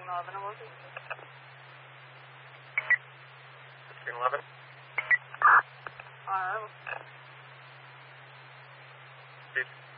1611, it will be. 1611. On arrival. Speed.